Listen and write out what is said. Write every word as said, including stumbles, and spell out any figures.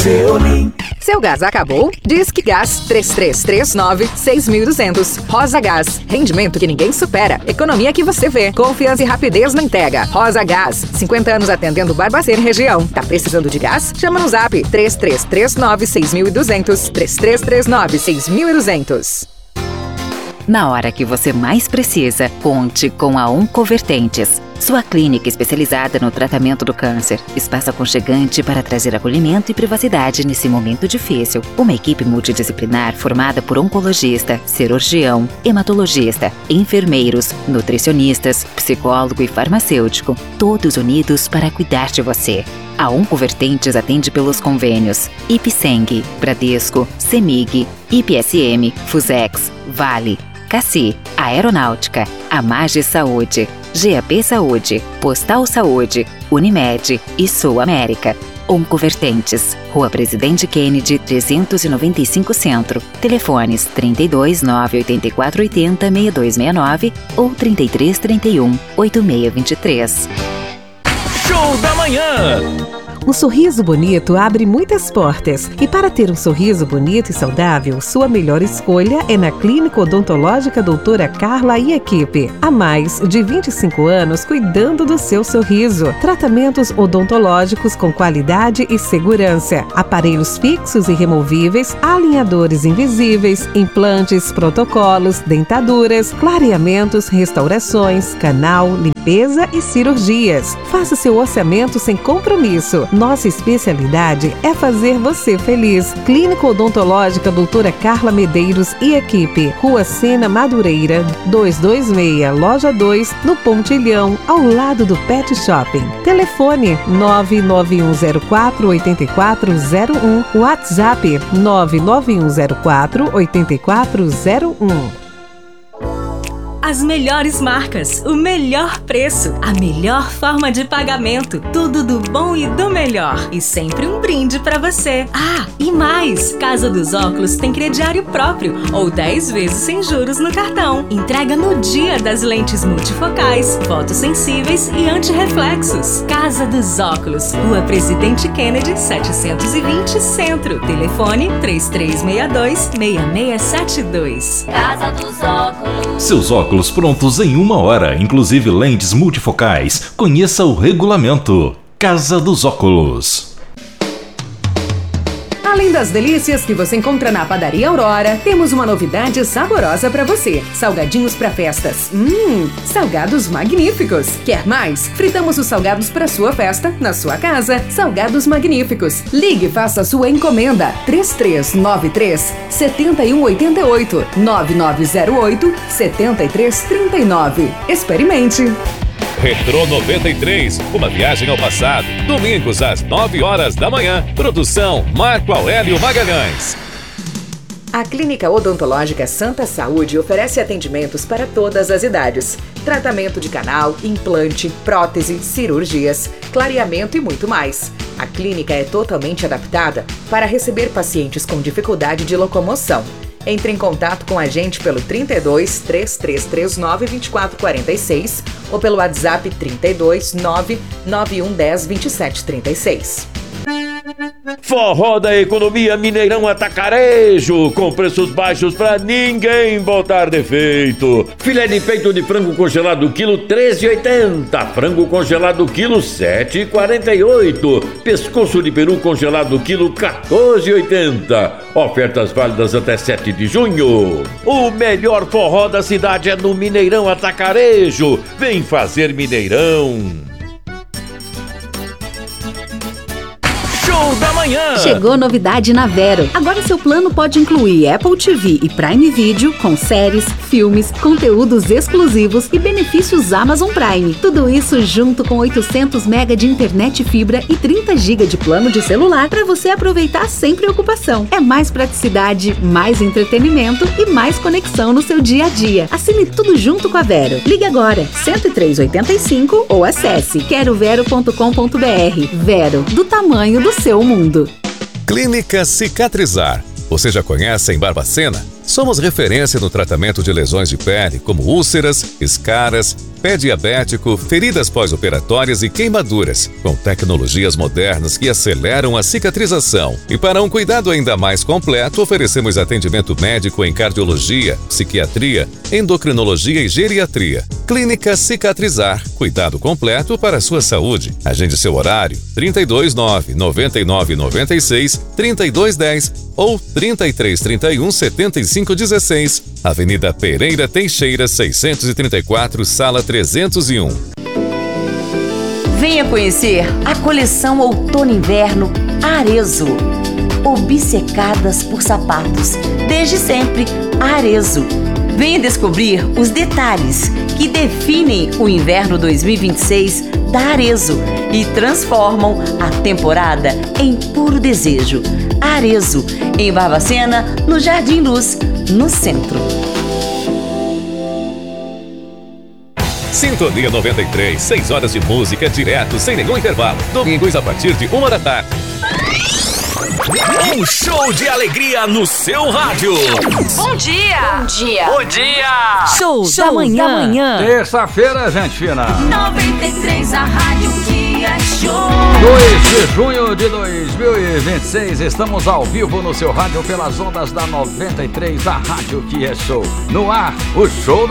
Zeolim. Seu gás acabou? Disque Gás três três três nove, seis mil e duzentos. Rosa Gás. Rendimento que ninguém supera. Economia que você vê. Confiança e rapidez na entrega. Rosa Gás. cinquenta anos atendendo Barbacena e região. Tá precisando de gás? Chama no zap três três três nove, seis mil e duzentos. três três três nove, seis mil e duzentos. Na hora que você mais precisa, conte com a Oncovertentes. Sua clínica especializada no tratamento do câncer. Espaço aconchegante para trazer acolhimento e privacidade nesse momento difícil. Uma equipe multidisciplinar formada por oncologista, cirurgião, hematologista, enfermeiros, nutricionistas, psicólogo e farmacêutico. Todos unidos para cuidar de você. A Oncovertentes atende pelos convênios Ipseng, Bradesco, Semig, I P S M, Fusex, Vale, Cassi, Aeronáutica, Amage Saúde, G A P Saúde, Postal Saúde, Unimed e Sul América. Oncovertentes, Rua Presidente Kennedy, trezentos e noventa e cinco Centro. Telefones trinta e dois, nove oito quatro oito zero, seis dois seis nove ou trinta e três, trinta e um, oito seis dois três. Show da manhã! Um sorriso bonito abre muitas portas. E para ter um sorriso bonito e saudável, sua melhor escolha é na Clínica Odontológica Doutora Carla e Equipe. Há mais de vinte e cinco anos cuidando do seu sorriso. Tratamentos odontológicos com qualidade e segurança. Aparelhos fixos e removíveis, alinhadores invisíveis, implantes, protocolos, dentaduras, clareamentos, restaurações, canal, limpeza e cirurgias. Faça seu orçamento sem compromisso. Nossa especialidade é fazer você feliz. Clínica Odontológica Doutora Carla Medeiros e Equipe. Rua Sena Madureira, duzentos e vinte e seis, Loja dois, no Pontilhão, ao lado do Pet Shopping. Telefone nove nove um zero quatro, oito quatro zero um. WhatsApp nove nove um zero quatro, oito quatro zero um. As melhores marcas, o melhor preço, a melhor forma de pagamento, tudo do bom e do melhor. E sempre um brinde pra você. Ah, e mais! Casa dos Óculos tem crediário próprio ou dez vezes sem juros no cartão. Entrega no dia das lentes multifocais, fotossensíveis e antirreflexos. Casa dos Óculos, Rua Presidente Kennedy, setecentos e vinte, Centro. Telefone três três seis dois, seis seis sete dois. Casa dos Óculos. Seus óculos prontos em uma hora, inclusive lentes multifocais. Conheça o regulamento. Casa dos Óculos. Além das delícias que você encontra na Padaria Aurora, temos uma novidade saborosa para você. Salgadinhos para festas. Hum, salgados magníficos. Quer mais? Fritamos os salgados para sua festa, na sua casa. Salgados magníficos. Ligue e faça a sua encomenda. três três nove três, sete um oito oito, nove nove zero oito, sete três três nove. Experimente. Retro noventa e três, uma viagem ao passado. Domingos às nove horas da manhã. Produção Marco Aurélio Magalhães. A Clínica Odontológica Santa Saúde oferece atendimentos para todas as idades. Tratamento de canal, implante, prótese, cirurgias, clareamento e muito mais. A clínica é totalmente adaptada para receber pacientes com dificuldade de locomoção. Entre em contato com a gente pelo trinta e dois, três três três nove, vinte e quatro quarenta e seis ou pelo WhatsApp trinta e dois, nove nove um um zero, vinte e sete trinta e seis. Forró da Economia Mineirão Atacarejo, com preços baixos pra ninguém botar defeito. Filé de peito de frango congelado quilo treze e oitenta, frango congelado quilo sete e quarenta e oito, pescoço de peru congelado quilo quatorze e oitenta. Ofertas válidas até sete de junho. O melhor forró da cidade é no Mineirão Atacarejo. Vem fazer Mineirão. Show da manhã! Chegou novidade na Vero. Agora seu plano pode incluir Apple T V e Prime Video com séries, filmes, conteúdos exclusivos e benefícios Amazon Prime. Tudo isso junto com oitocentos megabytes de internet fibra e trinta gigabytes de plano de celular para você aproveitar sem preocupação. É mais praticidade, mais entretenimento e mais conexão no seu dia a dia. Assine tudo junto com a Vero. Ligue agora, cento e três oitenta e cinco ou acesse quero vero ponto com ponto br. Vero, do tamanho do seu mundo. Clínica Cicatrizar. Você já conhece em Barbacena? Somos referência no tratamento de lesões de pele, como úlceras, escaras, pé diabético, feridas pós-operatórias e queimaduras, com tecnologias modernas que aceleram a cicatrização. E para um cuidado ainda mais completo, oferecemos atendimento médico em cardiologia, psiquiatria, endocrinologia e geriatria. Clínica Cicatrizar, cuidado completo para a sua saúde. Agende seu horário trinta e dois, nove, noventa e nove, noventa e seis, trinta e dois, dez ou trinta e três, trinta e um, setenta e cinco, dezesseis. Avenida Pereira Teixeira, seiscentos e trinta e quatro, sala trezentos e um. Venha conhecer a coleção Outono-Inverno Arezzo. Obcecadas por sapatos, desde sempre Arezzo. Venha descobrir os detalhes que definem o inverno dois mil e vinte e seis da Arezzo e transformam a temporada em puro desejo. Arezzo, em Barbacena, no Jardim Luz, no centro. Sintonia noventa e três, seis horas de música direto, sem nenhum intervalo. Domingos a partir de uma da tarde. Um show de alegria no seu rádio. Bom dia! Bom dia! Bom dia! Show, Show da manhã! Da manhã. Terça-feira, gente fina. noventa e três, a rádio que é show. dois de junho de dois mil e vinte e seis, estamos ao vivo no seu rádio pelas ondas da noventa e três, a rádio que é show. No ar, o show da